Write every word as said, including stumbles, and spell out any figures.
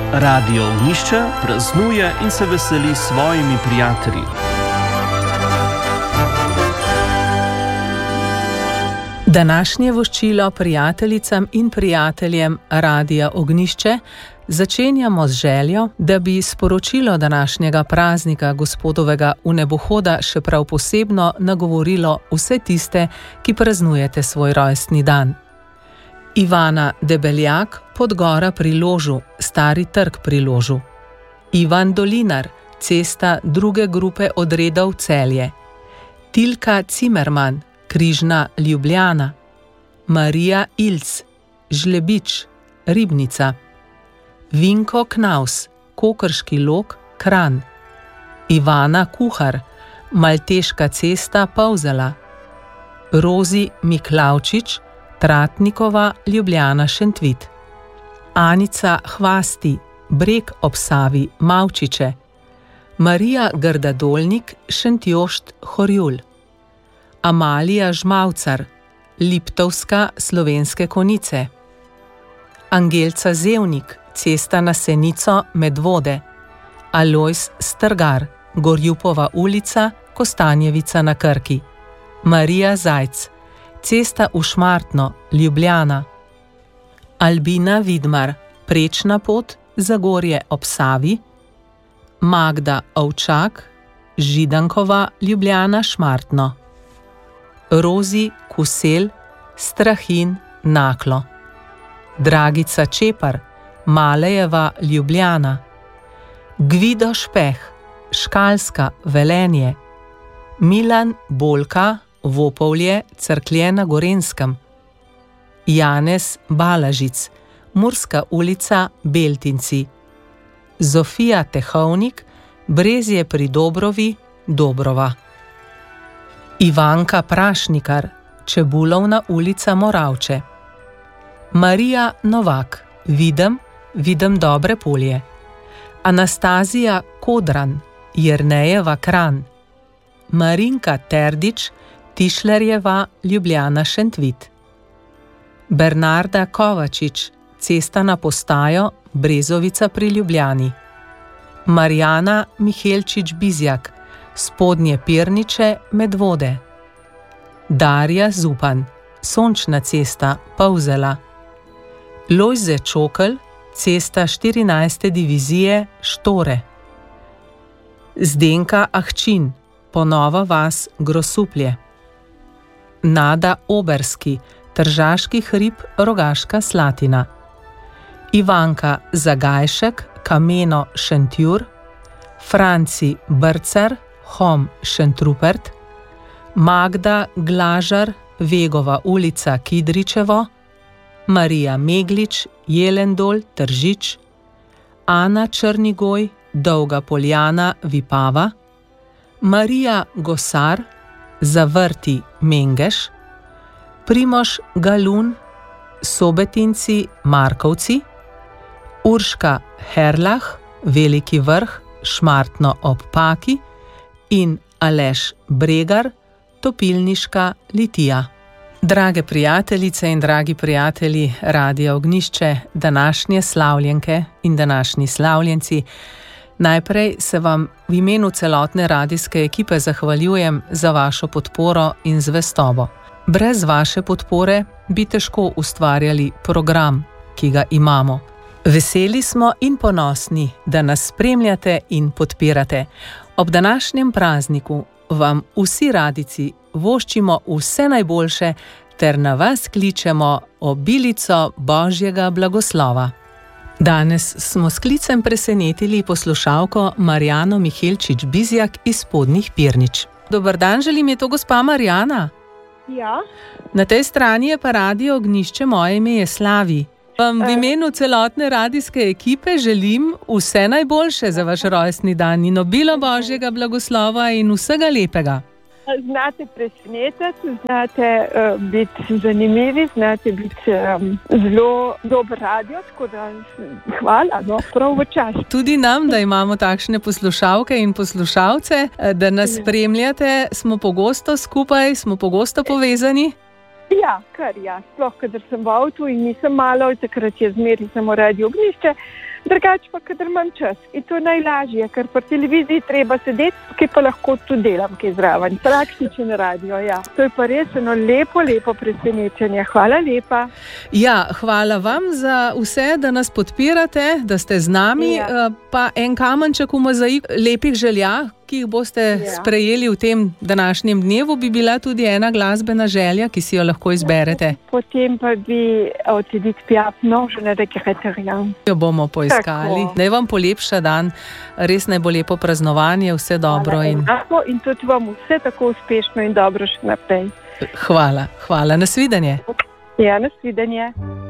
Radio Ognjišče praznuje in se veseli s svojimi prijatelji. Današnje voščilo prijateljicam in prijateljem Radia Ognjišče začenjamo z željo, da bi sporočilo današnjega praznika gospodovega vnebohoda še prav posebno nagovorilo vse tiste, ki praznujete svoj rojstni dan. Ivana Debeljak, Podgora pri Ložu, Stari trg pri Ložu. Ivan Dolinar, Cesta druge grupe odredov Celje. Tilka Cimerman, Križna Ljubljana. Marija Ilc, Žlebič, Ribnica. Vinko Knaus, Kokrški Log, Kranj. Ivana Kuhar, Malteška cesta, Polzela. Rozi Miklavčič, Tratnikova, Ljubljana, Šentvit. Anica Hvasti, Breg ob Savi, Mavčiče. Marija Grdadolnik, Šentjošt, Horjul. Amalija Žmavcar, Liptovska, Slovenske Konjice. Angelca Zevnik, Cesta na Senico, Medvode. Alojz Strgar, Gorjupova ulica, Kostanjevica na Krki. Marija Zajc, Cesta v Šmartno, Ljubljana. Albina Vidmar, Prečna pot, Zagorje ob Savi. Magda Ovčak, Židankova, Ljubljana, Šmartno. Rozi Kusel, Strahin, Naklo. Dragica Čepar, Malejeva, Ljubljana. Gvido Špeh, Škalska, Velenje. Milan Bolka, Vopolje, Cerklje na Gorenskem. Janez Balažic, Murska ulica, Beltinci. Zofija Tehovnik, Brezje pri Dobrovi, Dobrova. Ivanka Prašnikar, Čebulovna ulica, Moravče. Marija Novak, Vidim, vidim dobre polje. Anastazija Kodran, Jernejeva, Kranj. Marinka Terdič, Tišlerjeva, Ljubljana, Šentvit. Bernarda Kovačič, Cesta na postajo, Brezovica pri Ljubljani. Marjana Mihelčič Bizjak, Spodnje Pirniče, Medvode. Darja Zupan, Sončna cesta, Polzela. Lojze Čokl, Cesta štirinajste divizije, Štore. Zdenka Ahčin, Ponova vas, Grosuplje. Nada Oberski, Tržaški hrib, Rogaška Slatina. Ivanka Zagajšek, Kameno, Šentjur. Franci Brcar, Hom, Šentrupert. Magda Glažar, Vegova ulica, Kidričevo. Marija Meglič, Jelendol, Tržič. Ana Črnigoj, Dolga Poljana, Vipava. Marija Gosar, Zavrti, Mengeš. Primož Galun, Sobetinci, Markovci. Urška Herlah, Veliki Vrh, Šmartno ob Paki. In Aleš Bregar, Topilniška Litija. Drage prijateljice in dragi prijatelji Radia Ognjišče, današnje slavljenke in današnji slavljenci, najprej se vam v imenu celotne radijske ekipe zahvaljujem za vašo podporo in zvestobo. Brez vaše podpore bi težko ustvarjali program, ki ga imamo. Veseli smo in ponosni, da nas spremljate in podpirate. Ob današnjem prazniku vam vsi radici voščimo vse najboljše ter na vas kličemo obilico Božjega blagoslova. Danes smo s klicem presenetili poslušalko Marjano Mihelčič Bizjak iz Spodnjih Pirnič. Dober dan, želim, je to gospa Marjana? Ja. Na tej strani je pa Radio Ognjišče, moje ime je Slavi. Vam v imenu celotne radijske ekipe želim vse najboljše za vaš rojstni dan in obilo Božjega blagoslova in vsega lepega. Znate presenetiti, znate uh, biti zanimivi, znate biti um, zelo dober radio, tako da hvala, no, prav v čas. Tudi nam, da imamo takšne poslušalke in poslušalce, da nas spremljate, smo pogosto skupaj, smo pogosto povezani. Ja, kar ja. Sploh, kadar sem v avtu in nisem malo, takrat je zmeri samo Radio Ognjišče. drugače pa, kadar imam čas. In to je najlažje, ker po televiziji treba sedeti, ki pa lahko tudi delam, ki je zraven. Praktičen radio, ja. To je pa res eno lepo, lepo presenečenje. Hvala lepa. Ja, hvala vam za vse, da nas podpirate, da ste z nami, ja. Pa en kamenček v mozaik lepih želja, ki jih boste ja. sprejeli v tem današnjem dnevu, bi bila tudi ena glasbena želja, ki si jo lahko izberete. Potem pa bi od Edith Piaf Je ne regrette rien. Jo bomo poiskali. Naj vam polepša dan, res naj bo lepo praznovanje, vse dobro. Hvala, in... in tudi vam vse tako uspešno in dobro še naprej. Hvala, hvala. Nasvidenje. Ja, nasvidenje.